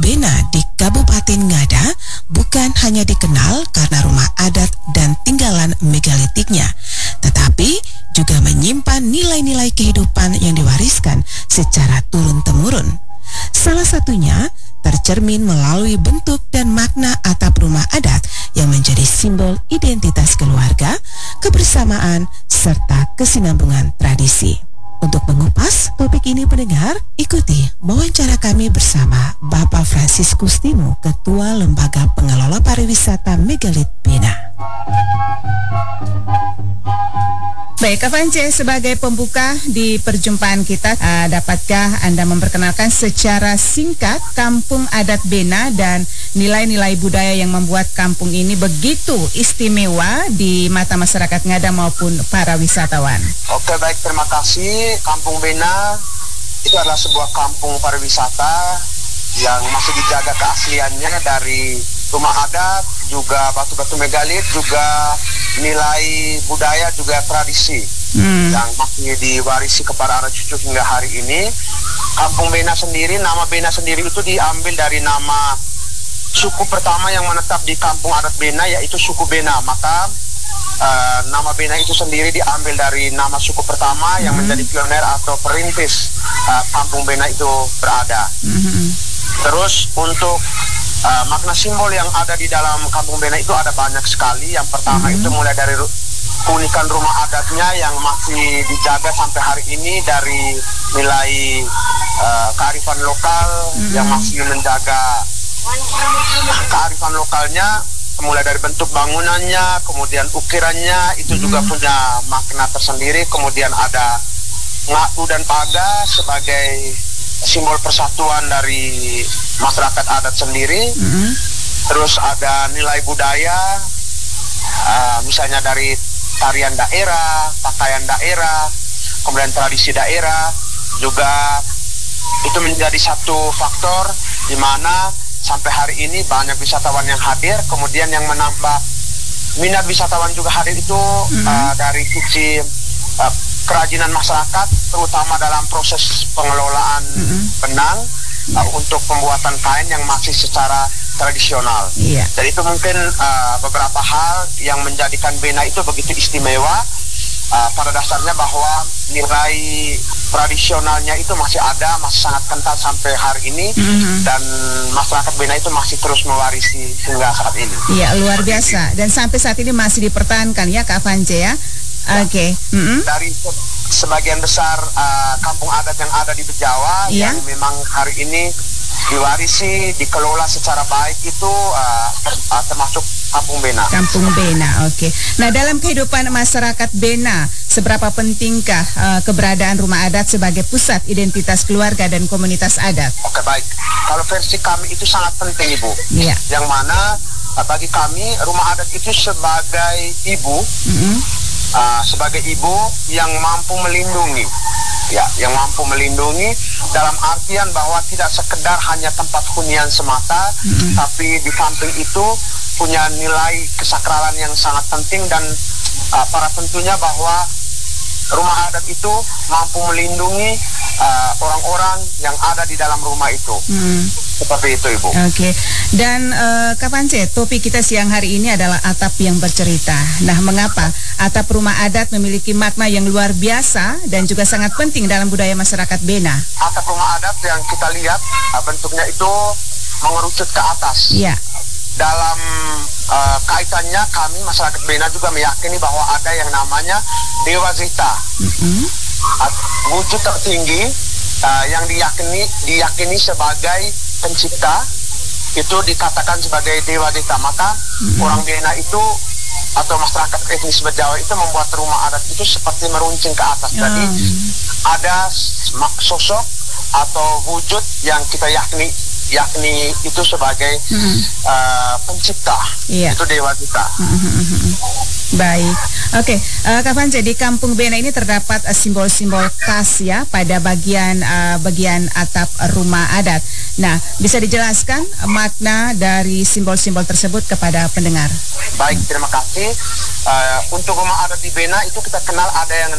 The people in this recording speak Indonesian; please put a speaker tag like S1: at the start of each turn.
S1: Bena di Kabupaten Ngada bukan hanya dikenal karena rumah adat dan tinggalan megalitiknya, tetapi juga menyimpan nilai-nilai kehidupan yang diwariskan secara turun-temurun. Salah satunya tercermin melalui bentuk dan makna atap rumah adat yang menjadi simbol identitas keluarga, kebersamaan, serta kesinambungan tradisi. Untuk mengupas topik ini pendengar, ikuti wawancara kami bersama Bapak Franciscus Timo, Ketua Lembaga Pengelola Pariwisata Megalit Bena. Baik, Kak Vance, sebagai pembuka di perjumpaan kita, dapatkah Anda memperkenalkan secara singkat Kampung Adat Bena dan nilai-nilai budaya yang membuat kampung ini begitu istimewa di mata masyarakat Ngada maupun para wisatawan?
S2: Oke, baik, terima kasih. Kampung Bena itu adalah sebuah kampung pariwisata yang masih dijaga keasliannya dari rumah adat, juga batu-batu megalit, juga nilai budaya, juga tradisi yang masih diwarisi kepada anak cucu hingga hari ini. Kampung Bena sendiri, nama Bena sendiri itu diambil dari nama suku pertama yang menetap di Kampung Adat Bena, yaitu suku Bena. Maka nama Bena itu sendiri diambil dari nama suku pertama yang menjadi pioner atau perintis Kampung Bena itu berada. Terus untuk makna simbol yang ada di dalam Kampung Bena itu ada banyak sekali. Yang pertama itu mulai dari keunikan rumah adatnya yang masih dijaga sampai hari ini, dari nilai kearifan lokal yang masih menjaga kearifan lokalnya, mulai dari bentuk bangunannya, kemudian ukirannya itu juga punya makna tersendiri. Kemudian ada ngatu dan paga sebagai simbol persatuan dari masyarakat adat sendiri. Terus ada nilai budaya, misalnya dari tarian daerah, pakaian daerah, kemudian tradisi daerah, juga itu menjadi satu faktor di mana sampai hari ini banyak wisatawan yang hadir. Kemudian yang menambah minat wisatawan juga hadir itu dari sisi kerajinan masyarakat, terutama dalam proses pengelolaan benang untuk pembuatan kain yang masih secara tradisional. Jadi itu mungkin beberapa hal yang menjadikan Bena itu begitu istimewa. Pada dasarnya bahwa nilai tradisionalnya itu masih ada, masih sangat kental sampai hari ini, dan masyarakat Bena itu masih terus mewarisi hingga saat ini. Iya, luar biasa. Dan sampai saat ini masih dipertahankan ya, Kak Vance ya? Oke. Dari sebagian besar kampung adat yang ada di Bejawa yang memang hari ini diwarisi, dikelola secara baik itu termasuk Kampung Bena. Kampung Bena, oke. Nah, dalam kehidupan masyarakat Bena, seberapa pentingkah keberadaan rumah adat sebagai pusat identitas keluarga dan komunitas adat? Oke, baik. Kalau versi kami itu sangat penting, Ibu. Yang mana bagi kami rumah adat itu sebagai ibu, sebagai ibu yang mampu melindungi. Yang mampu melindungi dalam artian bahwa tidak sekedar hanya tempat hunian semata, tapi di samping itu punya nilai kesakralan yang sangat penting, dan para tentunya bahwa rumah adat itu mampu melindungi orang-orang yang ada di dalam rumah itu. Seperti itu, Ibu. Oke. Dan Kak Vance, topik kita siang hari ini adalah atap yang bercerita. Nah, mengapa atap rumah adat memiliki makna yang luar biasa dan juga sangat penting dalam budaya masyarakat Bena? Atap rumah adat yang kita lihat bentuknya itu mengerucut ke atas. Dalam kaitannya kami masyarakat Bena juga meyakini bahwa ada yang namanya Dewa Zeta, wujud tertinggi yang diyakini sebagai pencipta, itu dikatakan sebagai Dewa Zeta. Maka orang Bena itu atau masyarakat etnis Bejawa itu membuat rumah adat itu seperti meruncing ke atas. Jadi ada sosok atau wujud yang kita yakni itu sebagai pencipta. Itu Dewa Zeta. Baik, oke. Kak Vance, di Kampung Bena ini terdapat simbol-simbol khas ya pada bagian atap rumah adat. Nah, bisa dijelaskan makna dari simbol-simbol tersebut kepada pendengar? Baik, terima kasih. Untuk rumah adat di Bena itu kita kenal ada yang